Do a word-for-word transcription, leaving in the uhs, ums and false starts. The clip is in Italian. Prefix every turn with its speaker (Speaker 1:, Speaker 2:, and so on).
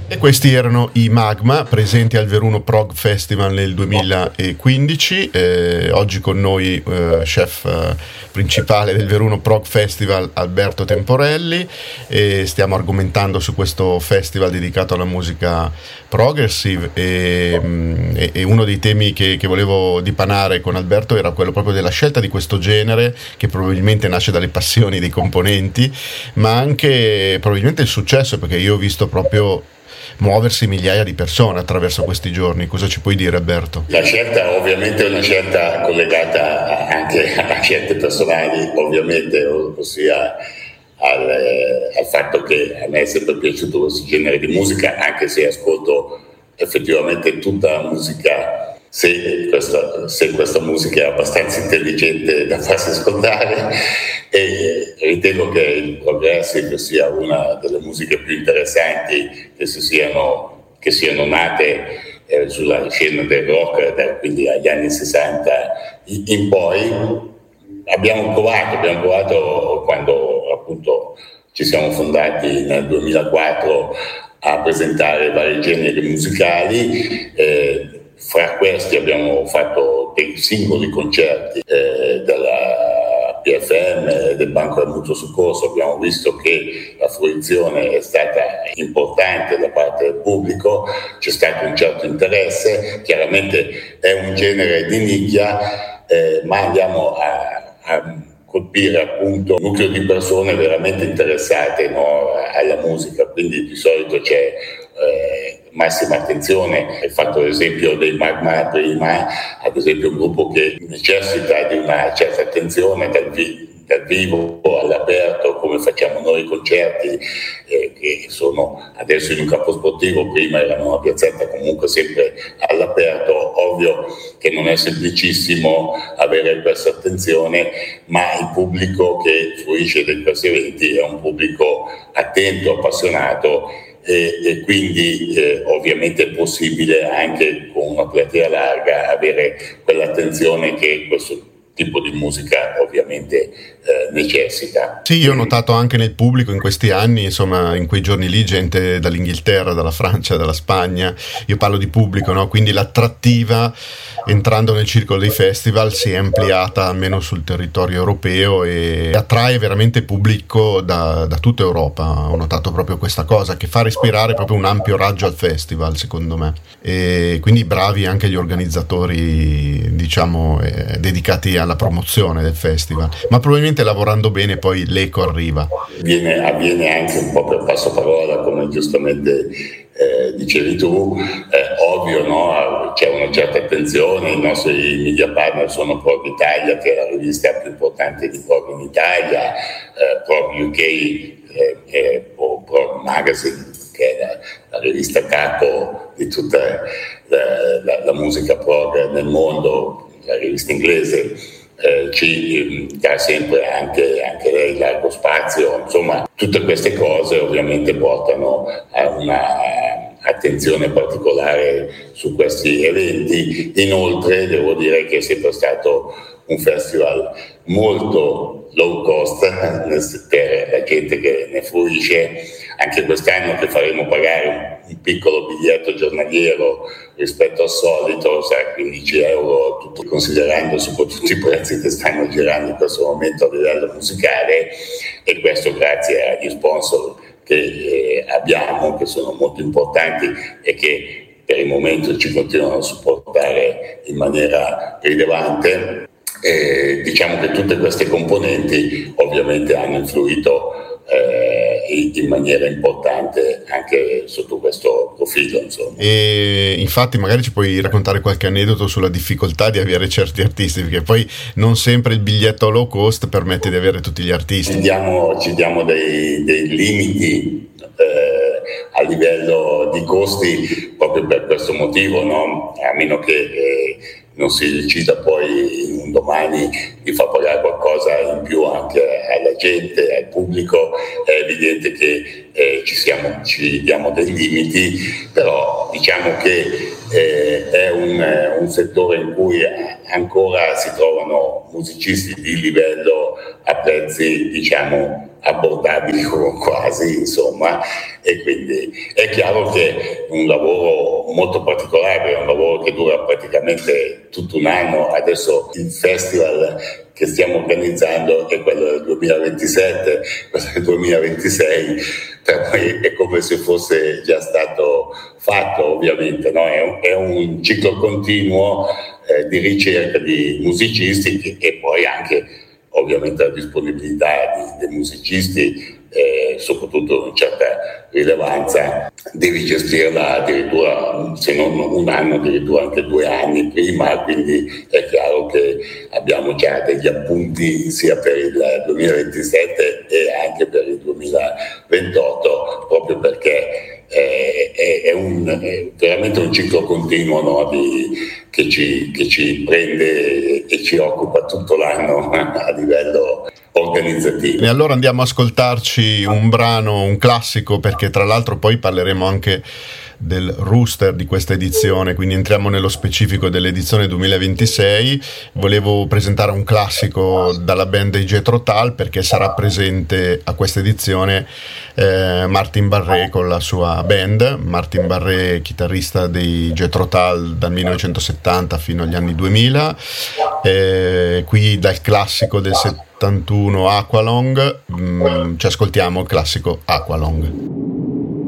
Speaker 1: E questi erano i Magma, presenti al Veruno Prog Festival nel duemilaquindici. Eh, oggi con noi eh, chef eh, principale del Veruno Prog Festival Alberto Temporelli, e stiamo argomentando su questo festival dedicato alla musica progressive e, e, e uno dei temi che, che volevo dipanare con Alberto era quello proprio della scelta di questo genere, che probabilmente nasce dalle passioni dei componenti, ma anche probabilmente il successo, perché io ho visto proprio muoversi migliaia di persone attraverso questi giorni. Cosa ci puoi dire, Alberto?
Speaker 2: La scelta ovviamente è una scelta collegata anche a scelte personali, ovviamente, ossia al, al fatto che a me è sempre piaciuto questo genere di musica, anche se ascolto effettivamente tutta la musica, se questa, se questa musica è abbastanza intelligente da farsi ascoltare, e ritengo che il progressive sia una delle musiche più interessanti che si siano, che siano nate eh, sulla scena del rock, da, quindi agli anni sessanta in poi. Abbiamo provato, abbiamo provato quando appunto ci siamo fondati nel duemilaquattro a presentare vari generi musicali. Eh, fra questi abbiamo fatto dei singoli concerti eh, della P F M, del Banco del Mutuo Soccorso. Abbiamo visto che la fruizione è stata importante da parte del pubblico, c'è stato un certo interesse. Chiaramente è un genere di nicchia, eh, ma andiamo a, a colpire appunto un nucleo di persone veramente interessate, no, alla musica, quindi di solito c'è eh, massima attenzione. Hai fatto l'esempio dei Magma prima, ad esempio un gruppo che necessita di una certa attenzione dal, vi- dal vivo all'aperto, come facciamo noi i concerti eh, che sono adesso in un campo sportivo, prima erano una piazzetta, comunque sempre all'aperto. Ovvio che non è semplicissimo avere questa attenzione, ma il pubblico che fruisce di questi eventi è un pubblico attento, appassionato, e, e quindi eh, ovviamente è possibile anche con una platea larga avere quell'attenzione che questo tipo di musica ovviamente eh, necessita.
Speaker 1: Sì, io ho notato anche nel pubblico in questi anni, insomma, in quei giorni lì, gente dall'Inghilterra, dalla Francia, dalla Spagna. Io parlo di pubblico, no? Quindi l'attrattiva, entrando nel circolo dei festival, si è ampliata almeno sul territorio europeo e attrae veramente pubblico da, da tutta Europa. Ho notato proprio questa cosa, che fa respirare proprio un ampio raggio al festival, secondo me. E quindi bravi anche gli organizzatori, diciamo, eh, dedicati alla promozione del festival, ma probabilmente lavorando bene poi l'eco arriva.
Speaker 2: Viene, avviene anche un po' per passaparola, come giustamente eh, dicevi tu. Eh, ovvio, no? C'è una certa attenzione, i nostri media partner sono Prog Italia, che è la rivista più importante di Prog in Italia, eh, Prog U K eh, eh, o Prog Magazine, che è la, la rivista capo di tutta la, la, la musica prog nel mondo, la rivista inglese. Eh, ci dà sempre anche, anche lei largo spazio. Insomma, tutte queste cose ovviamente portano a una attenzione particolare su questi eventi. Inoltre devo dire che è sempre stato un festival molto low cost per la gente che ne fruisce. Anche quest'anno, che faremo pagare un piccolo biglietto giornaliero rispetto al solito, sarà quindici euro, tutto, considerando soprattutto i prezzi che stanno girando in questo momento a livello musicale, e questo grazie agli sponsor che eh, abbiamo, che sono molto importanti e che per il momento ci continuano a supportare in maniera rilevante. E diciamo che tutte queste componenti ovviamente hanno influito eh, in maniera importante anche sotto questo profilo, insomma.
Speaker 1: E infatti magari ci puoi raccontare qualche aneddoto sulla difficoltà di avere certi artisti, perché poi non sempre il biglietto low cost permette di avere tutti gli artisti.
Speaker 2: Ci diamo, ci diamo dei, dei limiti eh, a livello di costi proprio per questo motivo, no? A meno che eh, non si decida poi un domani di far pagare qualcosa in più anche alla gente, al pubblico, è evidente che eh, ci, siamo, ci diamo dei limiti, però diciamo che eh, è un, un settore in cui ancora si trovano musicisti di livello a prezzi, diciamo, abbordabili quasi, insomma, e quindi è chiaro che è un lavoro molto particolare, è un lavoro che dura praticamente tutto un anno. Adesso il festival che stiamo organizzando è quello del duemilaventisette, quello del duemilaventisei per noi è come se fosse già stato fatto, ovviamente, no? È, un, è un ciclo continuo eh, di ricerca di musicisti e poi anche ovviamente la disponibilità di, dei musicisti, eh, soprattutto in certa rilevanza, devi gestirla addirittura, se non un anno, addirittura anche due anni prima, quindi è chiaro che abbiamo già degli appunti sia per il duemilaventisette e anche per il duemilaventotto, proprio perché è, è, è, un, è veramente un ciclo continuo, no, di, che, ci, che ci prende e ci occupa tutto l'anno a livello organizzativo.
Speaker 1: E allora andiamo a ascoltarci un brano, un classico, perché tra l'altro poi parleremo anche del roster di questa edizione, quindi entriamo nello specifico dell'edizione duemilaventisei. Volevo presentare un classico dalla band dei Jethro Tull, perché sarà presente a questa edizione eh, Martin Barre con la sua band. Martin Barre, chitarrista dei Jethro Tull dal millenovecentosettanta fino agli anni duemila, eh, qui dal classico del settantuno Aqualong, mm, ci ascoltiamo il classico Aqualong.